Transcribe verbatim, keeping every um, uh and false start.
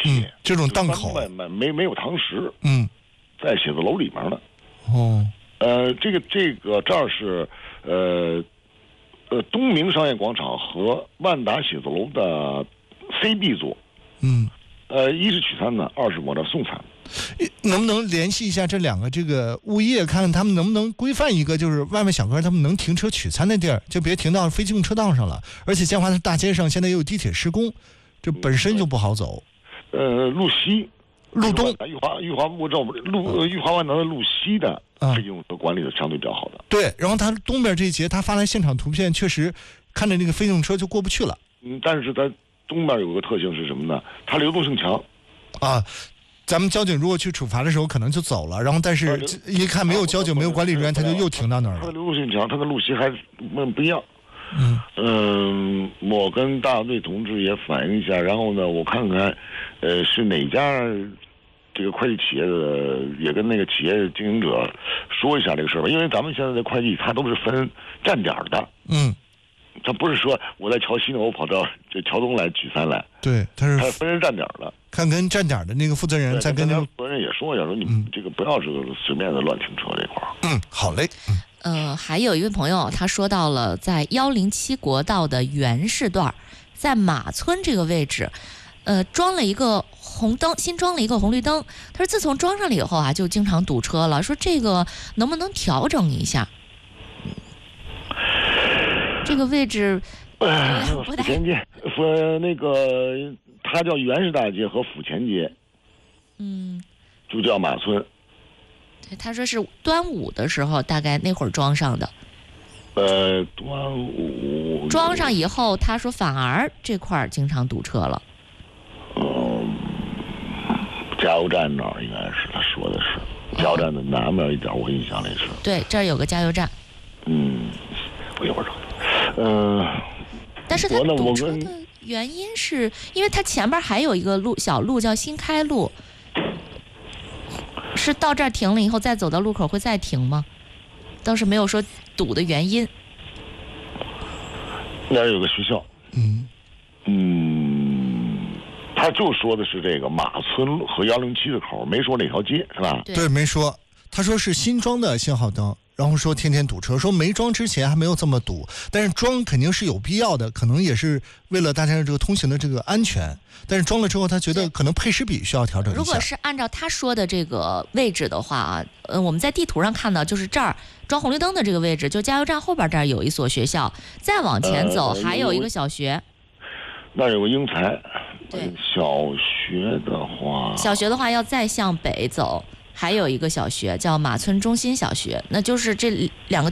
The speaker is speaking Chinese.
铁， 嗯、这种档口没没没有堂食， 嗯， 在写字楼里面呢。 哦， 呃，这个这个这儿是呃呃东明商业广场和万达写字楼的 C B 座， 嗯， 呃，一是取餐的，二是我这送餐。 能不能联系一下这两个这个物业，看看他们能不能规范一个，就是外卖小哥他们能停车取餐的地儿，就别停到非机动车道上了。而且建华的大街上现在又有地铁施工，这本身就不好走。 呃，路西、 路东、 裕华、裕华不知道路裕华万达的路西的非机动车管理的相对比较好的。 对，然后他东边这一节他发来现场图片，确实看着那个非机动车就过不去了。 嗯，但是它东边有个特性是什么呢？它流动性强。 啊。咱们交警如果去处罚的时候，可能就走了，然后但是一看没有交警、没有管理人员，他就又停到那儿了。 它的流动性强，它跟路西还不不一样。 嗯嗯，我跟大队同志也反映一下，然后呢，我看看，呃，是哪家这个快递企业的，也跟那个企业经营者说一下这个事儿吧，因为咱们现在的快递它都是分站点的。 嗯。 他不是说我在桥西呢，我跑到这桥东来取餐来。 对，他是他分人站点的。 看跟站点的那个负责人，再跟那个负责人也说一下，说你们这个不要是随便的乱停车这块儿。 嗯，好嘞。 嗯，呃，还有一位朋友他说到了在幺零七国道的原市段，在马村这个位置，呃，装了一个红灯，新装了一个红绿灯。他说自从装上了以后啊，就经常堵车了。说这个能不能调整一下？这个位置， 呃，府前街，府那个它叫原市大街和府前街， 嗯， 就叫马村。 对，他说是端午的时候，大概那会儿装上的。 呃，端午装上以后，他说反而这块儿经常堵车了。 嗯，加油站那儿应该是他说的是加油站的南面一点，我印象里是。 对，这儿有个加油站。 嗯，我一会儿找。嗯、呃， 但是它堵车的原因是因为它前边还有一个路小路叫新开路，是到这儿停了以后再走到路口会再停吗？倒是没有说堵的原因。 那儿有个学校， 嗯嗯，他就说的是这个马村和幺零七的口，没说哪条街是吧？ 对， 对，没说。他说是新装的信号灯。然后说天天堵车，说没装之前还没有这么堵，但是装肯定是有必要的，可能也是为了大家的这个通行的这个安全。但是装了之后，他觉得可能配时比需要调整一下。 如果是按照他说的这个位置的话啊，呃，我们在地图上看到，就是这儿装红绿灯的这个位置，就加油站后边这儿有一所学校，再往前走、呃、还有一个小学。 那有个英才。 对。 小学的话， 小学的话要再向北走。还有一个小学叫马村中心小学，那就是这两个